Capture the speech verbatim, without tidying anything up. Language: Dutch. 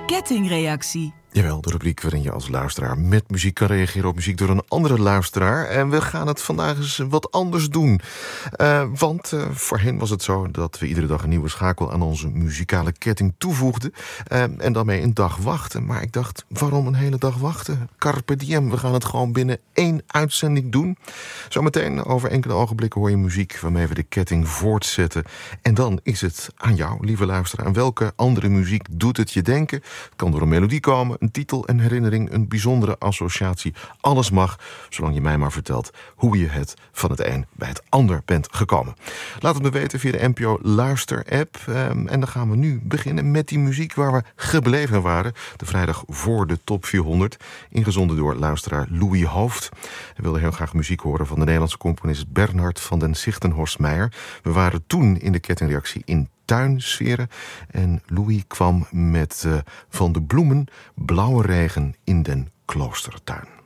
kettingreactie. Jawel, de rubriek waarin je als luisteraar met muziek kan reageren op muziek door een andere luisteraar. En we gaan het vandaag eens wat anders doen. Uh, want uh, voorheen was het zo dat we iedere dag een nieuwe schakel aan onze muzikale ketting toevoegden. Uh, en daarmee een dag wachten. Maar ik dacht, waarom een hele dag wachten? Carpe diem, we gaan het gewoon binnen één uitzending doen. Zometeen over enkele ogenblikken hoor je muziek waarmee we de ketting voortzetten. En dan is het aan jou, lieve luisteraar. Aan welke andere muziek doet het je denken? Het kan door een melodie komen, een titel, een herinnering, een bijzondere associatie. Alles mag, zolang je mij maar vertelt hoe je het van het een bij het ander bent gekomen. Laat het me weten via de N P O Luister-app. Um, en dan gaan we nu beginnen met die muziek waar we gebleven waren. De vrijdag voor de top vierhonderd. Ingezonden door luisteraar Louis Hoofd. Hij wilde heel graag muziek horen van de Nederlandse componist Bernhard van den Sichtenhorst-Meyer. We waren toen in de kettingreactie in tuinsferen. En Louis kwam met uh, Van de Bloemen, Blauwe Regen in den Kloostertuin.